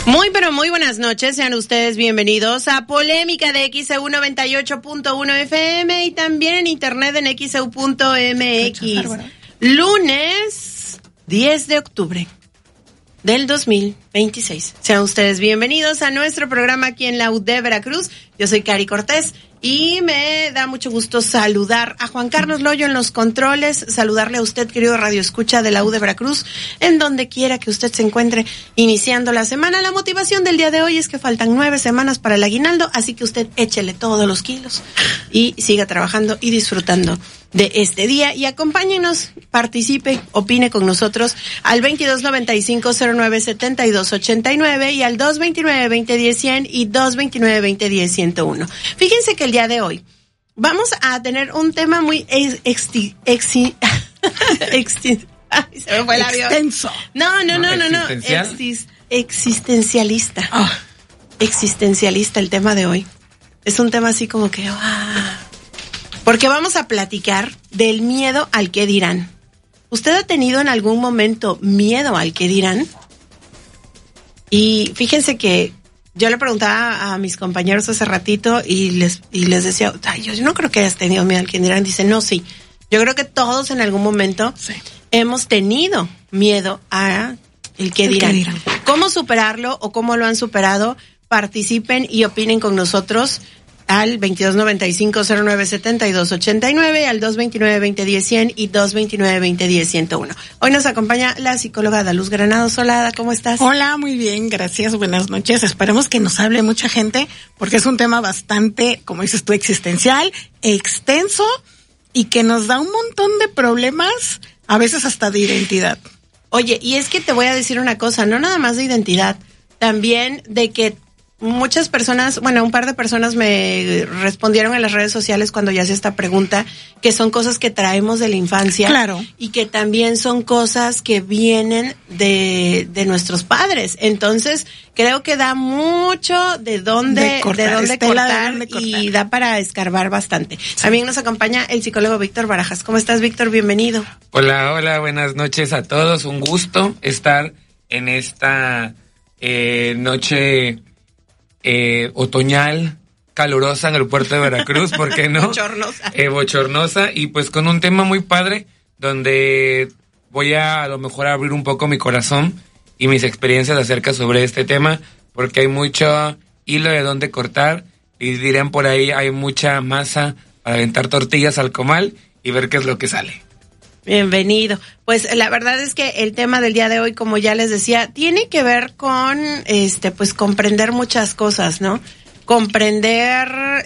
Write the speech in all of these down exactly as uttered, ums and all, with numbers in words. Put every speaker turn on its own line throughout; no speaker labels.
Muy, pero muy buenas noches. Sean ustedes bienvenidos a Polémica de X E U noventa y ocho punto uno F M y también en internet en X E U punto M X. Lunes diez de octubre del dos mil veintiséis. Sean ustedes bienvenidos a nuestro programa aquí en la U D Veracruz. Yo soy Cari Cortés y me da mucho gusto saludar a Juan Carlos Loyo en los controles, saludarle a usted, querido Radio Escucha de la U D Veracruz, en donde quiera que usted se encuentre iniciando la semana. La motivación del día de hoy es que faltan nueve semanas para el aguinaldo, así que usted échele todos los kilos y siga trabajando y disfrutando de este día y acompáñenos, participe, opine con nosotros al veintidós noventa y cinco cero nueve setenta y dos ochenta y nueve y al dos veintinueve veinte diez cien y dos veintinueve veinte diez ciento uno. Fíjense que el día de hoy vamos a tener un tema muy ex, exti, exi, exti, ay, se me fue el avión.
Extenso.
No, no, no, no, no, Exis, existencialista. Oh. Existencialista el tema de hoy. Es un tema así como que, wow. Porque vamos a platicar del miedo al que dirán. ¿Usted ha tenido en algún momento miedo al que dirán? Y fíjense que yo le preguntaba a mis compañeros hace ratito y les y les decía, ay, yo no creo que hayas tenido miedo al que dirán. Dice, no, sí. Yo creo que todos en algún momento sí. hemos tenido miedo a el que dirán. El que dirán. ¿Cómo superarlo o cómo lo han superado? Participen y opinen con nosotros al veintidós noventa y cinco cero nueve setenta y dos ochenta y nueve, al dos veintinueve veinte diez cien y dos veintinueve veinte diez ciento uno. Hoy nos acompaña la psicóloga Daluz Granados. Hola, Ada, ¿cómo estás?
Hola, muy bien, gracias, buenas noches. Esperemos que nos hable mucha gente, porque es un tema bastante, como dices tú, existencial, extenso, y que nos da un montón de problemas, a veces hasta de identidad.
Oye, y es que te voy a decir una cosa, no nada más de identidad, también de que muchas personas, bueno, un par de personas me respondieron en las redes sociales cuando ya hice esta pregunta, que son cosas que traemos de la infancia.
Claro.
Y que también son cosas que vienen de, de nuestros padres. Entonces, creo que da mucho de dónde, de, cortar, de dónde cortar, de dónde cortar y da para escarbar bastante. Sí. También nos acompaña el psicólogo Víctor Barajas. ¿Cómo estás, Víctor? Bienvenido.
Hola, hola, buenas noches a todos. Un gusto estar en esta eh, noche Eh, otoñal, calurosa en el puerto de Veracruz, ¿por qué no?
Bochornosa.
Eh, bochornosa, y pues con un tema muy padre, donde voy a a lo mejor abrir un poco mi corazón y mis experiencias acerca sobre este tema, porque hay mucho hilo de dónde cortar, y dirán por ahí, hay mucha masa para aventar tortillas al comal y ver qué es lo que sale.
Bienvenido. Pues la verdad es que el tema del día de hoy, como ya les decía, tiene que ver con, este, pues comprender muchas cosas, ¿no? Comprender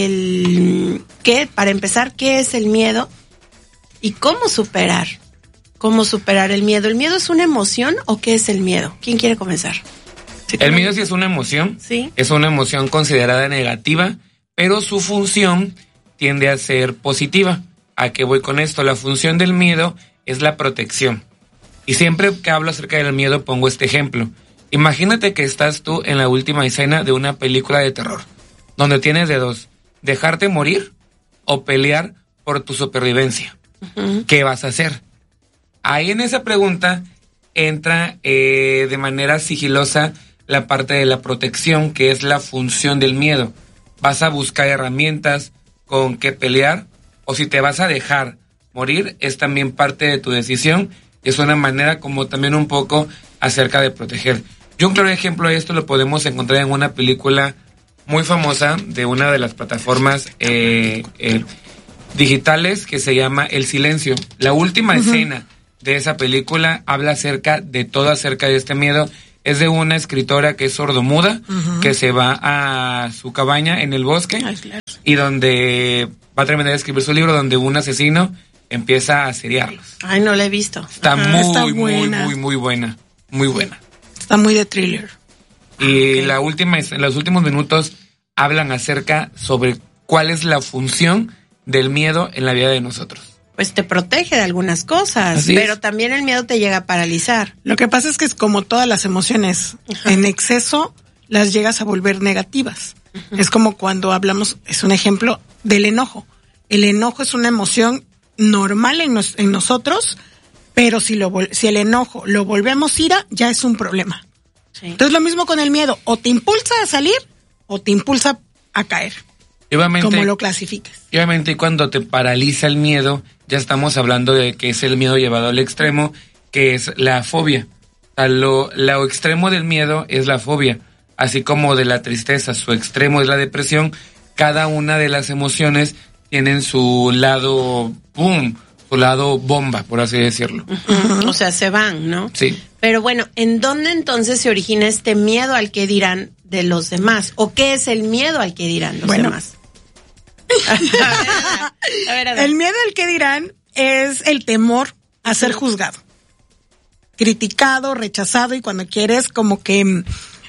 el, ¿qué? Para empezar, ¿qué es el miedo? Y cómo superar, cómo superar el miedo. ¿El miedo es una emoción o qué es el miedo? ¿Quién quiere comenzar?
¿Sí, el miedo sí es una emoción.
Sí.
Es una emoción considerada negativa, pero su función tiende a ser positiva. ¿A qué voy con esto? La función del miedo es la protección. Y siempre que hablo acerca del miedo pongo este ejemplo. Imagínate que estás tú en la última escena de una película de terror, donde tienes de dos, dejarte morir o pelear por tu supervivencia. Uh-huh. ¿Qué vas a hacer? Ahí en esa pregunta entra eh, de manera sigilosa la parte de la protección, que es la función del miedo. Vas a buscar herramientas con que pelear, o si te vas a dejar morir, es también parte de tu decisión, y es una manera como también un poco acerca de proteger. Yo un claro ejemplo de esto lo podemos encontrar en una película muy famosa de una de las plataformas eh, eh, digitales que se llama El Silencio. La última uh-huh. escena de esa película habla acerca de todo acerca de este miedo. Es de una escritora que es sordomuda, uh-huh. que se va a su cabaña en el bosque, Ay, claro. y donde va a terminar de escribir su libro, donde un asesino empieza a asediarlos.
Ay, no la he visto.
Está
Ajá.
muy,
Está
muy, muy, muy buena. Muy buena.
Está muy de thriller.
Y okay. la última, en los últimos minutos hablan acerca sobre cuál es la función del miedo en la vida de nosotros.
Pues te protege de algunas cosas, Así pero es. También el miedo te llega a paralizar.
Lo que pasa es que es como todas las emociones, Ajá. en exceso las llegas a volver negativas. Uh-huh. Es como cuando hablamos, es un ejemplo del enojo. El enojo es una emoción normal en, nos, en nosotros, pero si, lo, si el enojo lo volvemos ira, ya es un problema. Sí. Entonces lo mismo con el miedo, o te impulsa a salir o te impulsa a caer.
Obviamente,
como lo clasifiques.
Obviamente cuando te paraliza el miedo, ya estamos hablando de que es el miedo llevado al extremo, que es la fobia. O sea, lo, lo extremo del miedo es la fobia, así como de la tristeza, su extremo es la depresión. Cada una de las emociones tienen su lado, ¡pum!, su lado bomba, por así decirlo.
Uh-huh. O sea, se van, ¿no?
Sí.
Pero bueno, ¿en dónde entonces se origina este miedo al que dirán de los demás? ¿O qué es el miedo al que dirán los
bueno.
demás? a ver, a ver, a ver.
El miedo al que dirán es el temor a ser juzgado, criticado, rechazado, y cuando quieres como que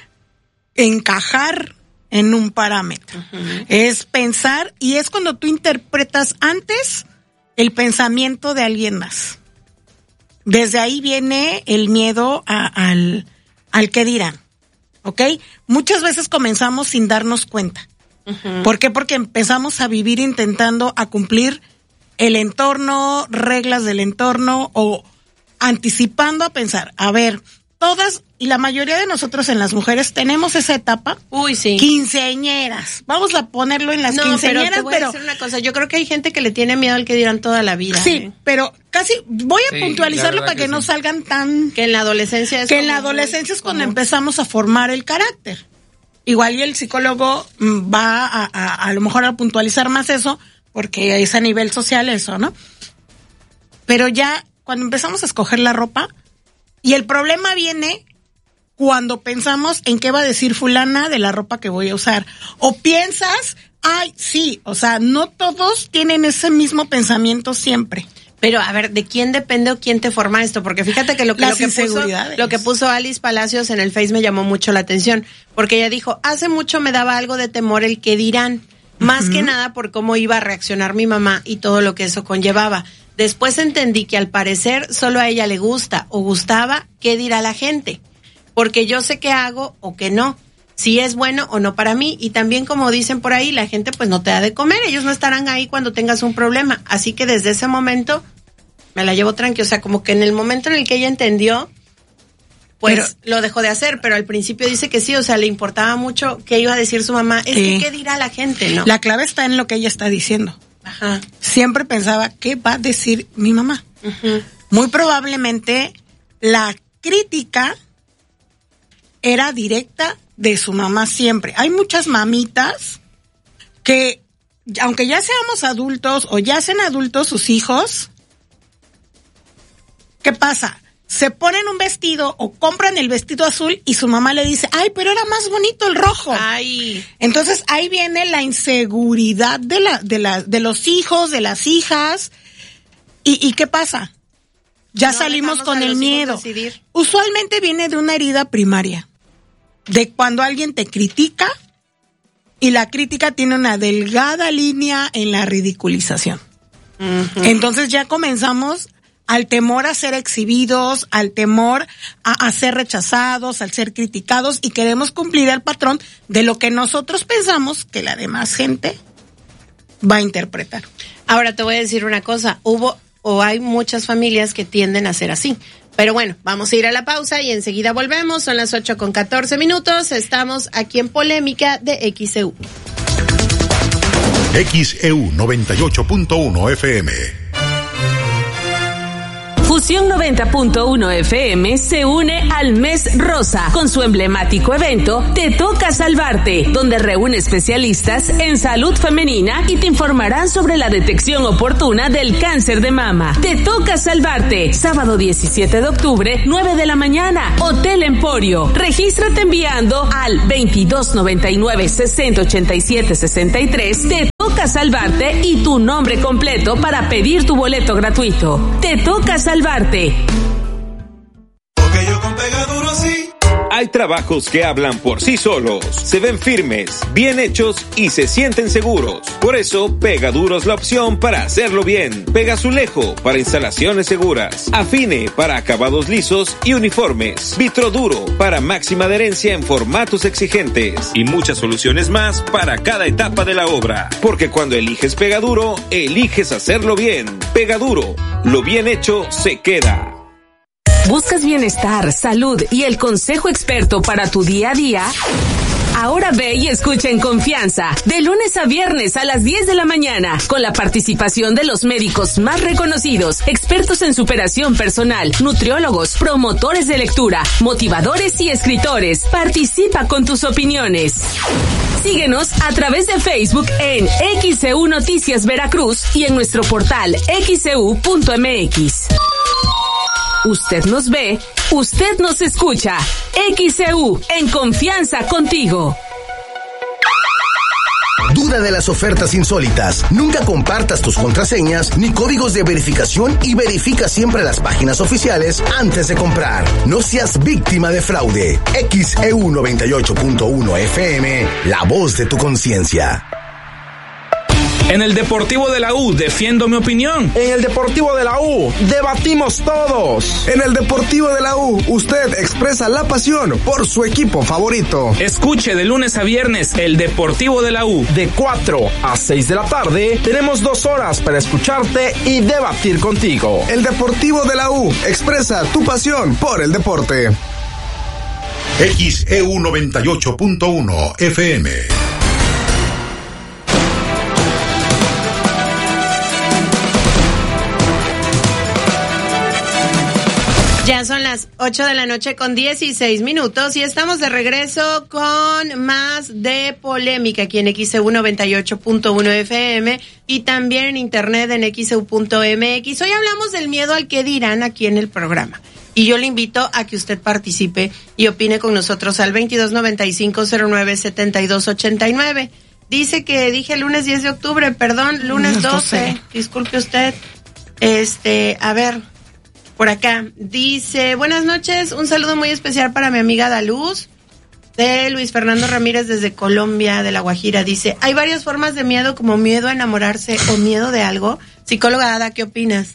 encajar en un parámetro. Uh-huh. Es pensar, y es cuando tú interpretas antes el pensamiento de alguien más. Desde ahí viene el miedo a, al, al que dirán, ¿ok? Muchas veces comenzamos sin darnos cuenta. Uh-huh. ¿Por qué? Porque empezamos a vivir intentando a cumplir el entorno, reglas del entorno, o anticipando a pensar, a ver, todas y la mayoría de nosotros en las mujeres tenemos esa etapa.
Uy, sí.
Quinceañeras. Vamos a ponerlo en las
no,
quinceañeras,
pero te voy
pero
a decir una cosa, yo creo que hay gente que le tiene miedo al que dirán toda la vida.
Sí,
¿eh?
pero casi voy a
sí,
puntualizarlo para que,
que
no
sí.
salgan tan
Que en la adolescencia es
que
como
en la adolescencia es cuando
como...
empezamos a formar el carácter. Igual y el psicólogo va a, a, a lo mejor a puntualizar más eso, porque es a nivel social eso, ¿no? Pero ya cuando empezamos a escoger la ropa, y el problema viene cuando pensamos en qué va a decir fulana de la ropa que voy a usar. O piensas, ay, sí, o sea, no todos tienen ese mismo pensamiento siempre.
Pero, a ver, ¿de quién depende o quién te forma esto? Porque fíjate que lo,
Las
lo, que, puso, lo que puso Alice Palacios en el Face me llamó mucho la atención. Porque ella dijo, hace mucho me daba algo de temor el que dirán. Más uh-huh. que nada por cómo iba a reaccionar mi mamá y todo lo que eso conllevaba. Después entendí que al parecer solo a ella le gusta o gustaba qué dirá la gente. Porque yo sé qué hago o qué no. Si es bueno o no para mí. Y también, como dicen por ahí, la gente pues no te da de comer. Ellos no estarán ahí cuando tengas un problema. Así que desde ese momento me la llevo tranqui. O sea, como que en el momento en el que ella entendió, pues pero, lo dejó de hacer. Pero al principio dice que sí, o sea, le importaba mucho qué iba a decir su mamá. Es sí. que qué dirá la gente, ¿no?
La clave está en lo que ella está diciendo.
Ajá.
Siempre pensaba, ¿qué va a decir mi mamá?
Uh-huh.
Muy probablemente la crítica era directa de su mamá siempre. Hay muchas mamitas que, aunque ya seamos adultos o ya sean adultos sus hijos, ¿qué pasa? Se ponen un vestido o compran el vestido azul y su mamá le dice, ay, pero era más bonito el rojo.
Ay.
Entonces ahí viene la inseguridad de la, de la, de los hijos, de las hijas. ¿Y, y qué pasa? Ya no salimos con el miedo. Usualmente viene de una herida primaria. De cuando alguien te critica y la crítica tiene una delgada línea en la ridiculización. Uh-huh. Entonces ya comenzamos al temor a ser exhibidos, al temor a, a ser rechazados, al ser criticados, y queremos cumplir el patrón de lo que nosotros pensamos que la demás gente va a interpretar.
Ahora te voy a decir una cosa, hubo o hay muchas familias que tienden a ser así. Pero bueno, vamos a ir a la pausa y enseguida volvemos. Son las ocho con catorce minutos. Estamos aquí en Polémica de X E U.
X E U noventa y ocho punto uno F M.
Fusión noventa punto uno F M se une al Mes Rosa con su emblemático evento Te Toca Salvarte, donde reúne especialistas en salud femenina y te informarán sobre la detección oportuna del cáncer de mama. Te Toca Salvarte, sábado diecisiete de octubre, nueve de la mañana, Hotel Emporio. Regístrate enviando al veintidós noventa y nueve sesenta ochenta y siete sesenta y tres. Te Toca Salvarte y tu nombre completo para pedir tu boleto gratuito. Te Toca Salvarte.
Porque yo con Pegaduro sí.
Hay trabajos que hablan por sí solos, se ven firmes, bien hechos y se sienten seguros. Por eso, Pegaduro es la opción para hacerlo bien. Pegazulejo para instalaciones seguras. Afine para acabados lisos y uniformes. Vitroduro para máxima adherencia en formatos exigentes. Y muchas soluciones más para cada etapa de la obra. Porque cuando eliges Pegaduro, eliges hacerlo bien. Pegaduro, lo bien hecho se queda.
¿Buscas bienestar, salud y el consejo experto para tu día a día? Ahora ve y escucha en confianza, de lunes a viernes a las diez de la mañana, con la participación de los médicos más reconocidos, expertos en superación personal, nutriólogos, promotores de lectura, motivadores y escritores. Participa con tus opiniones. Síguenos a través de Facebook en X C U Noticias Veracruz y en nuestro portal x c u punto m x. Usted nos ve, usted nos escucha. X C U, en confianza contigo.
Duda de las ofertas insólitas. Nunca compartas tus contraseñas ni códigos de verificación y verifica siempre las páginas oficiales antes de comprar. No seas víctima de fraude. X E U noventa y ocho punto uno F M, la voz de tu conciencia.
En el Deportivo de la U defiendo mi opinión.
En el Deportivo de la U debatimos todos. En el Deportivo de la U usted expresa la pasión por su equipo favorito.
Escuche de lunes a viernes el Deportivo de la U.
De cuatro a seis de la tarde tenemos dos horas para escucharte y debatir contigo. El Deportivo de la U expresa tu pasión por el deporte.
X E U noventa y ocho punto uno F M.
Ya son las ocho de la noche con dieciséis minutos y estamos de regreso con más de polémica aquí en X E U noventa y ocho punto uno F M y también en internet en x e u punto m x. Hoy hablamos del miedo al que dirán aquí en el programa y yo le invito a que usted participe y opine con nosotros al veintidós noventa y cinco cero nueve setenta y dos ochenta y nueve. Dice que dije lunes diez de octubre, perdón, lunes doce. Disculpe usted. Este, a ver... Por acá, dice, buenas noches, un saludo muy especial para mi amiga Daluz, de Luis Fernando Ramírez desde Colombia, de La Guajira. Dice, hay varias formas de miedo, como miedo a enamorarse o miedo de algo. Psicóloga Ada, ¿qué opinas?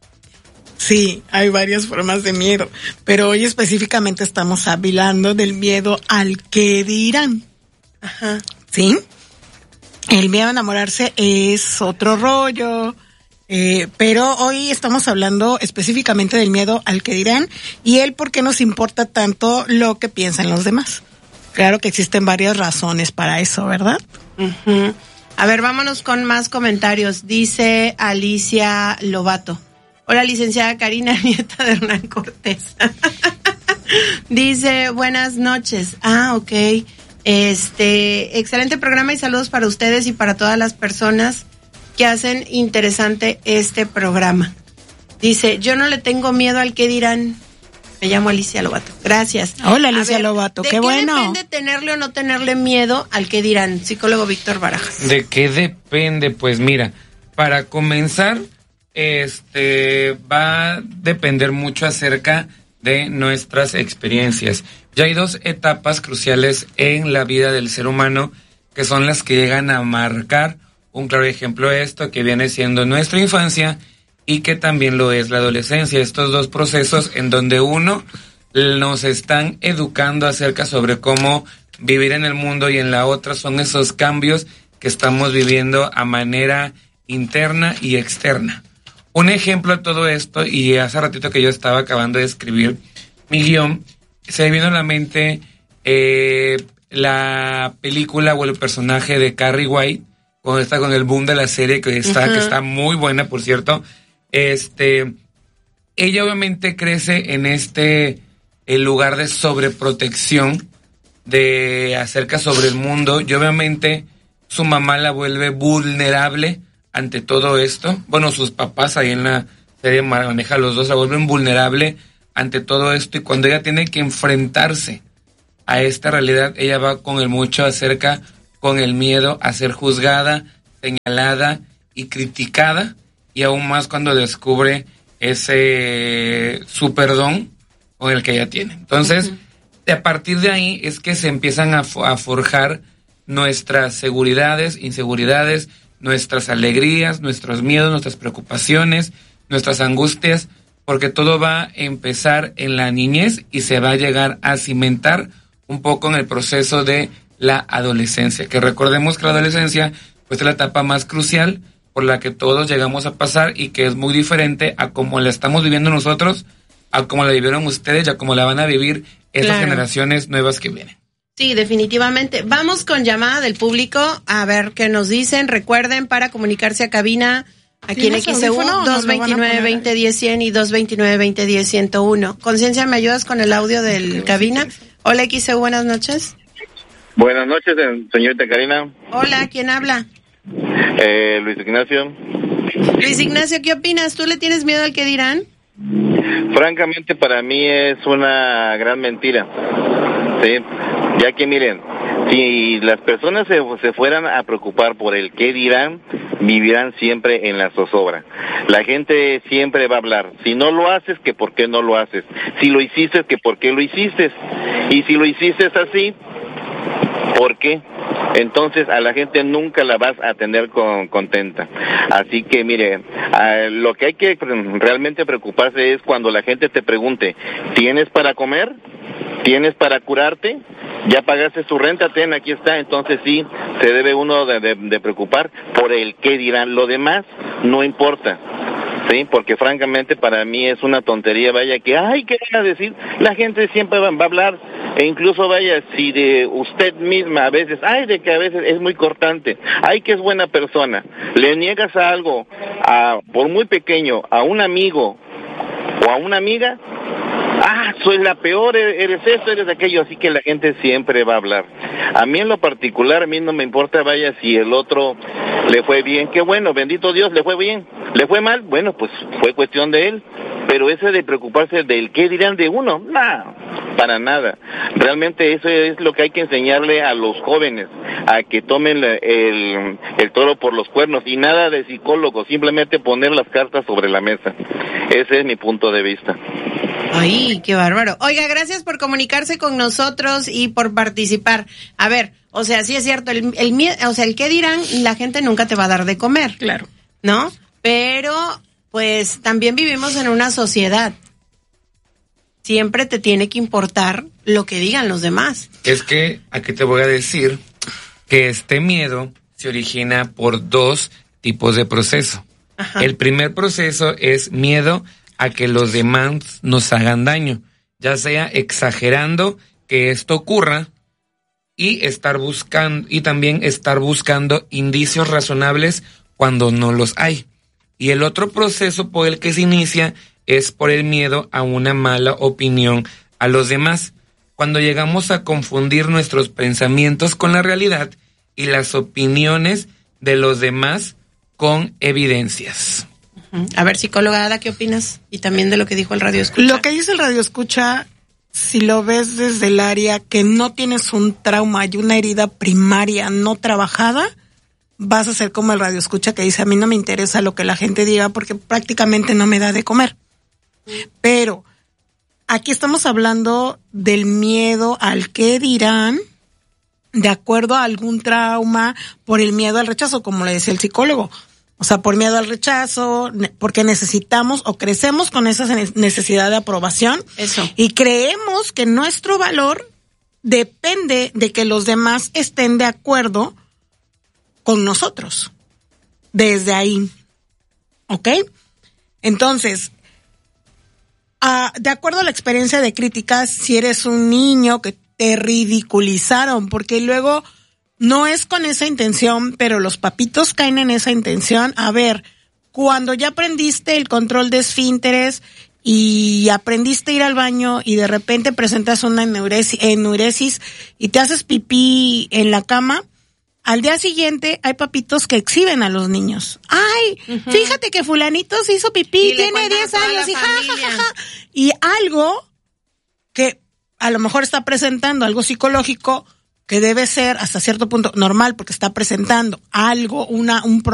Sí, hay varias formas de miedo, pero hoy específicamente estamos hablando del miedo al que dirán.
Ajá.
¿Sí? El miedo a enamorarse es otro rollo. Eh, pero hoy estamos hablando específicamente del miedo al que dirán y el por qué nos importa tanto lo que piensan los demás. Claro que existen varias razones para eso, ¿verdad?
Uh-huh. A ver, vámonos con más comentarios. Dice Alicia Lobato. Hola, licenciada Karina, nieta de Hernán Cortés. Dice, buenas noches. Ah, ok. Este, excelente programa y saludos para ustedes y para todas las personas que hacen interesante este programa. Dice, yo no le tengo miedo al que dirán. Me llamo Alicia Lobato. Gracias.
Hola, Alicia ver, Lobato, qué, qué bueno.
¿De qué depende tenerle o no tenerle miedo al que dirán? Psicólogo Víctor Barajas.
¿De qué depende? Pues mira, para comenzar, este va a depender mucho acerca de nuestras experiencias. Ya hay dos etapas cruciales en la vida del ser humano que son las que llegan a marcar un claro ejemplo de esto, que viene siendo nuestra infancia y que también lo es la adolescencia. Estos dos procesos en donde uno nos están educando acerca sobre cómo vivir en el mundo y en la otra son esos cambios que estamos viviendo a manera interna y externa. Un ejemplo de todo esto, y hace ratito que yo estaba acabando de escribir mi guión, se me vino a la mente eh, la película o el personaje de Carrie White, cuando está con el boom de la serie, que está, uh-huh. que está muy buena, por cierto. Este, ella obviamente crece en este el lugar de sobreprotección, de acerca sobre el mundo, y obviamente su mamá la vuelve vulnerable ante todo esto. Bueno, sus papás ahí en la serie maneja a los dos, la vuelven vulnerable ante todo esto, y cuando ella tiene que enfrentarse a esta realidad, ella va con el mucho acerca, con el miedo a ser juzgada, señalada y criticada, y aún más cuando descubre ese superdón con el que ella tiene. Entonces, uh-huh. a partir de ahí es que se empiezan a, a forjar nuestras seguridades, inseguridades, nuestras alegrías, nuestros miedos, nuestras preocupaciones, nuestras angustias, porque todo va a empezar en la niñez y se va a llegar a cimentar un poco en el proceso de la adolescencia, que recordemos que la adolescencia pues es la etapa más crucial por la que todos llegamos a pasar y que es muy diferente a como la estamos viviendo nosotros a cómo la vivieron ustedes y a cómo la van a vivir esas
Claro.
generaciones nuevas que vienen.
Sí, definitivamente. Vamos con llamada del público a ver qué nos dicen. Recuerden, para comunicarse a cabina aquí en
¿Tienes
X E U,
audífono o nos
dos
lo van a
veintinueve,
poner?
veinte diez, cien y dos veintinueve, veinte diez, ciento uno. Conciencia, ¿me ayudas con el audio del cabina? Hola, X E U, buenas noches.
Buenas noches, eh, señorita Karina.
Hola, ¿quién habla?
Eh, Luis Ignacio.
Luis Ignacio, ¿qué opinas? ¿Tú le tienes miedo al que dirán?
Francamente, para mí es una gran mentira. Sí, ya que miren, si las personas se, se fueran a preocupar por el qué dirán, vivirán siempre en la zozobra. La gente siempre va a hablar. Si no lo haces, que por qué no lo haces. Si lo hiciste, que por qué lo hiciste. Y si lo hiciste así, ¿por qué? Entonces a la gente nunca la vas a tener con, contenta. Así que mire, a, lo que hay que realmente preocuparse es cuando la gente te pregunte, ¿tienes para comer? ¿Tienes para curarte? ¿Ya pagaste tu renta? Ten, aquí está. Entonces sí, se debe uno de, de, de preocupar por el qué dirán. Lo demás no importa. Sí, porque francamente para mí es una tontería, vaya, que, ay, ¿qué van a decir? La gente siempre va, va a hablar, e incluso, vaya, si de usted misma a veces, ay, de que a veces es muy cortante, ay, que es buena persona, le niegas a algo, a, por muy pequeño, a un amigo o a una amiga, ah, soy la peor, eres esto, eres aquello, así que la gente siempre va a hablar. A mí en lo particular, a mí no me importa, vaya, si el otro le fue bien, qué bueno, bendito Dios, le fue bien, le fue mal, bueno, pues fue cuestión de él, pero ese de preocuparse del qué dirán de uno, no, para nada. Realmente eso es lo que hay que enseñarle a los jóvenes, a que tomen el, el toro por los cuernos, y nada de psicólogo, simplemente poner las cartas sobre la mesa. Ese es mi punto de vista.
Ay, qué bárbaro. Oiga, gracias por comunicarse con nosotros y por participar. A ver, o sea, sí es cierto, el, el miedo, o sea, el qué dirán, la gente nunca te va a dar de comer.
Claro.
¿No? Pero, pues, también vivimos en una sociedad. Siempre te tiene que importar lo que digan los demás.
Es que aquí te voy a decir que este miedo se origina por dos tipos de proceso.
Ajá.
El primer proceso es miedo a que los demás nos hagan daño, ya sea exagerando que esto ocurra y estar buscando y también estar buscando indicios razonables cuando no los hay. Y el otro proceso por el que se inicia es por el miedo a una mala opinión a los demás, cuando llegamos a confundir nuestros pensamientos con la realidad y las opiniones de los demás con evidencias.
A ver, psicóloga Ada, ¿qué opinas? Y también de lo que dijo el radio escucha.
Lo que dice el radio escucha, si lo ves desde el área que no tienes un trauma y una herida primaria no trabajada, vas a ser como el radio escucha que dice, a mí no me interesa lo que la gente diga porque prácticamente no me da de comer. Pero aquí estamos hablando del miedo al qué dirán, de acuerdo a algún trauma, por el miedo al rechazo, como le decía el psicólogo. O sea, por miedo al rechazo, porque necesitamos o crecemos con esa necesidad de aprobación.
Eso.
Y creemos que nuestro valor depende de que los demás estén de acuerdo con nosotros. Desde ahí. ¿Ok? Entonces, uh, de acuerdo a la experiencia de críticas, si eres un niño que te ridiculizaron, porque luego no es con esa intención, pero los papitos caen en esa intención. A ver, cuando ya aprendiste el control de esfínteres y aprendiste a ir al baño y de repente presentas una enuresis, enuresis y te haces pipí en la cama, al día siguiente hay papitos que exhiben a los niños. Ay, uh-huh. Fíjate que fulanito se hizo pipí, y tiene diez años y ja, ja, ja, ja. Y algo que a lo mejor está presentando, algo psicológico, que debe ser hasta cierto punto normal porque está presentando algo, una un problema